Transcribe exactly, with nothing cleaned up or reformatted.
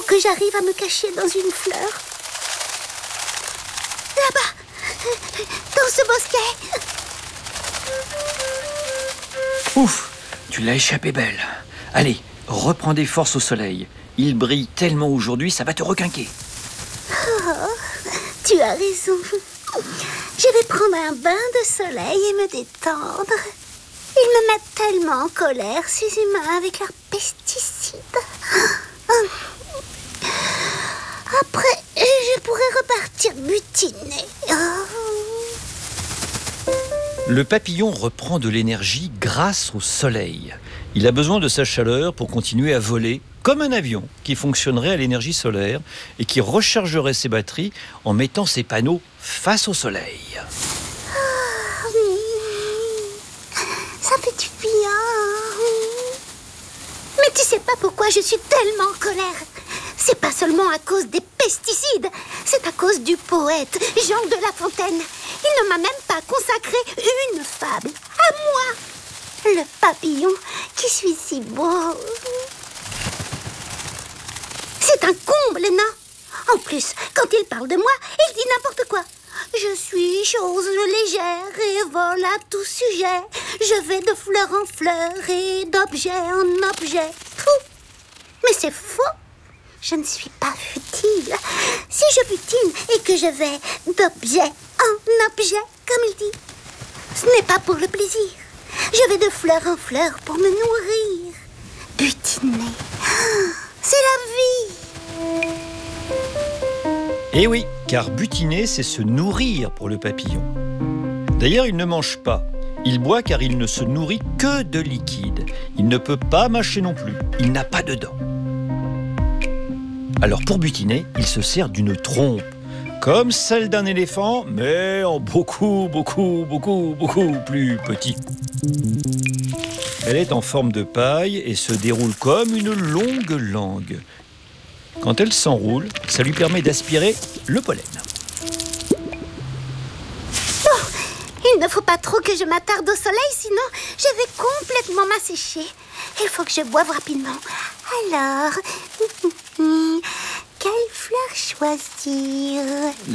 que j'arrive à me cacher dans une fleur. Là-bas, dans ce bosquet. Ouf, tu l'as échappé belle. Allez, reprends des forces au soleil. Il brille tellement aujourd'hui, ça va te requinquer. Oh, tu as raison. Je vais prendre un bain de soleil et me détendre. Ils me mettent tellement en colère, ces humains, avec leurs pesticides. Après, je pourrais repartir butiner. Le papillon reprend de l'énergie grâce au soleil. Il a besoin de sa chaleur pour continuer à voler, comme un avion qui fonctionnerait à l'énergie solaire et qui rechargerait ses batteries en mettant ses panneaux face au soleil. Ça fait du bien. Mais tu sais pas pourquoi je suis tellement en colère. C'est pas seulement à cause des pesticides, c'est à cause du poète Jean de La Fontaine. Il ne m'a même pas consacré une fable. À moi, le papillon qui suis si beau. C'est un comble, non? En plus, quand il parle de moi, il dit n'importe quoi. Je suis chose légère et vole à tout sujet. Je vais de fleur en fleur et d'objet en objet. Fou. Mais c'est faux. Je ne suis pas futile. Si je butine et que je vais d'objet en objet, comme il dit, ce n'est pas pour le plaisir. Je vais de fleur en fleur pour me nourrir. Butiner, c'est la vie. Eh oui, car butiner, c'est se nourrir pour le papillon. D'ailleurs, il ne mange pas. Il boit car il ne se nourrit que de liquide. Il ne peut pas mâcher non plus. Il n'a pas de dents. Alors pour butiner, il se sert d'une trompe, comme celle d'un éléphant, mais en beaucoup, beaucoup, beaucoup, beaucoup plus petit. Elle est en forme de paille et se déroule comme une longue langue. Quand elle s'enroule, ça lui permet d'aspirer le pollen. Oh, il ne faut pas trop que je m'attarde au soleil, sinon je vais complètement m'assécher. Il faut que je boive rapidement. Alors, quelle fleur choisir? La passiflore ?